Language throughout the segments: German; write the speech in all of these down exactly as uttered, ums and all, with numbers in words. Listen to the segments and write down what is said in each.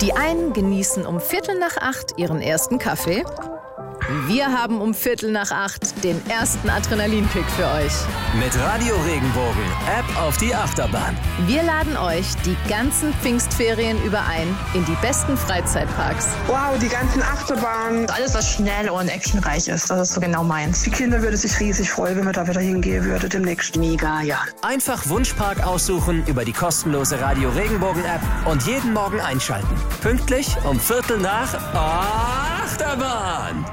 Die einen genießen um Viertel nach acht ihren ersten Kaffee. Wir haben um Viertel nach acht den ersten Adrenalinkick für euch. Mit Radio Regenbogen, App auf die Achterbahn. Wir laden euch die ganzen Pfingstferien über ein in die besten Freizeitparks. Wow, die ganzen Achterbahnen. Alles, was schnell und actionreich ist, das ist so genau meins. Die Kinder würden sich riesig freuen, wenn wir da wieder hingehen würden demnächst. Mega, ja. Einfach Wunschpark aussuchen über die kostenlose Radio Regenbogen App und jeden Morgen einschalten. Pünktlich um Viertel nach Achterbahn.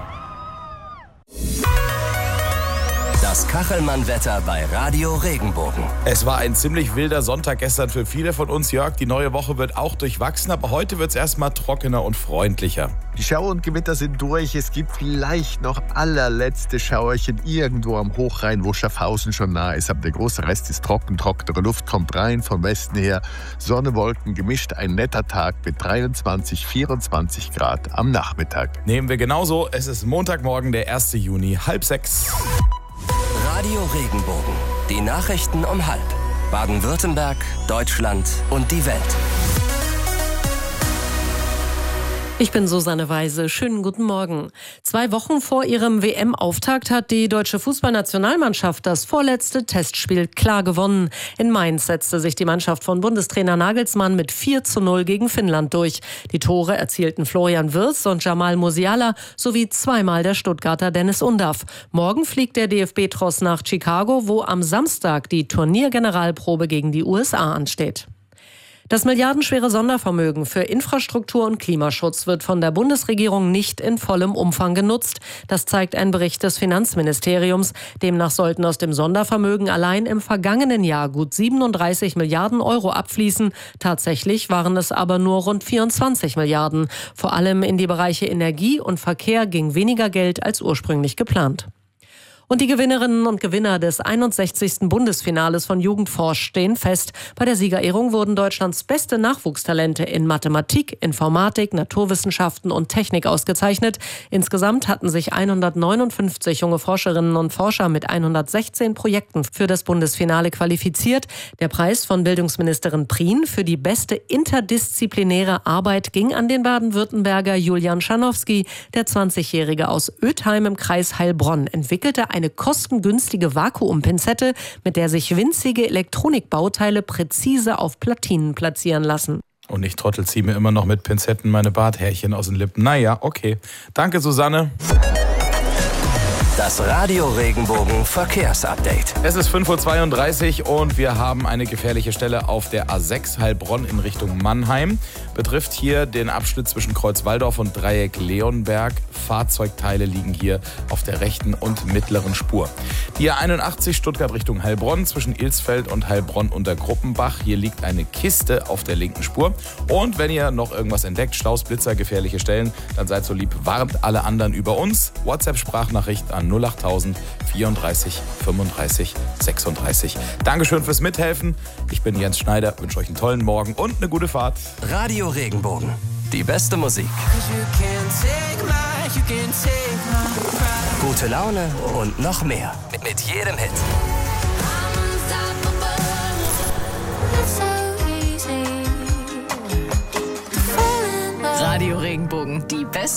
Das Kachelmann-Wetter bei Radio Regenbogen. Es war ein ziemlich wilder Sonntag gestern für viele von uns, Jörg. Die neue Woche wird auch durchwachsen, aber heute wird es erstmal trockener und freundlicher. Die Schauer und Gewitter sind durch. Es gibt vielleicht noch allerletzte Schauerchen irgendwo am Hochrhein, wo Schaffhausen schon nah ist. Aber der große Rest ist trocken. Trockene Luft kommt rein vom Westen her. Sonne, Wolken gemischt. Ein netter Tag mit dreiundzwanzig, vierundzwanzig Grad am Nachmittag. Nehmen wir genauso. Es ist Montagmorgen, der erste Juni, halb sechs. Radio Regenbogen. Die Nachrichten um halb. Baden-Württemberg, Deutschland und die Welt. Ich bin Susanne Weise. Schönen guten Morgen. Zwei Wochen vor ihrem W M-Auftakt hat die deutsche Fußballnationalmannschaft das vorletzte Testspiel klar gewonnen. In Mainz setzte sich die Mannschaft von Bundestrainer Nagelsmann mit vier zu null gegen Finnland durch. Die Tore erzielten Florian Wirtz und Jamal Musiala sowie zweimal der Stuttgarter Dennis Undaff. Morgen fliegt der D F B-Tross nach Chicago, wo am Samstag die Turniergeneralprobe gegen die U S A ansteht. Das milliardenschwere Sondervermögen für Infrastruktur und Klimaschutz wird von der Bundesregierung nicht in vollem Umfang genutzt. Das zeigt ein Bericht des Finanzministeriums. Demnach sollten aus dem Sondervermögen allein im vergangenen Jahr gut siebenunddreißig Milliarden Euro abfließen. Tatsächlich waren es aber nur rund vierundzwanzig Milliarden. Vor allem in die Bereiche Energie und Verkehr ging weniger Geld als ursprünglich geplant. Und die Gewinnerinnen und Gewinner des einundsechzigsten Bundesfinales von Jugendforsch stehen fest. Bei der Siegerehrung wurden Deutschlands beste Nachwuchstalente in Mathematik, Informatik, Naturwissenschaften und Technik ausgezeichnet. Insgesamt hatten sich hundertneunundfünfzig junge Forscherinnen und Forscher mit hundertsechzehn Projekten für das Bundesfinale qualifiziert. Der Preis von Bildungsministerin Prien für die beste interdisziplinäre Arbeit ging an den Baden-Württemberger Julian Schanowski. Der zwanzigjährige aus Ötheim im Kreis Heilbronn entwickelte eine kostengünstige Vakuumpinzette, mit der sich winzige Elektronikbauteile präzise auf Platinen platzieren lassen. Und ich Trottel ziehe mir immer noch mit Pinzetten meine Barthärchen aus den Lippen. Naja, okay. Danke, Susanne. Das Radio Regenbogen Verkehrsupdate. Es ist fünf Uhr zweiunddreißig und wir haben eine gefährliche Stelle auf der A sechs Heilbronn in Richtung Mannheim. Betrifft hier den Abschnitt zwischen Kreuz Walldorf und Dreieck Leonberg. Fahrzeugteile liegen hier auf der rechten und mittleren Spur. Die A einundachtzig Stuttgart Richtung Heilbronn zwischen Ilsfeld und Heilbronn unter Gruppenbach. Hier liegt eine Kiste auf der linken Spur. Und wenn ihr noch irgendwas entdeckt, Staus, Blitzer, gefährliche Stellen, dann seid so lieb, warnt alle anderen über uns. WhatsApp-Sprachnachricht an null achttausend vierunddreißig fünfunddreißig sechsunddreißig. Dankeschön fürs Mithelfen. Ich bin Jens Schneider, wünsche euch einen tollen Morgen und eine gute Fahrt. Radio Regenbogen. Die beste Musik. Gute Laune und noch mehr. Mit jedem Hit. Radio Regenbogen, die beste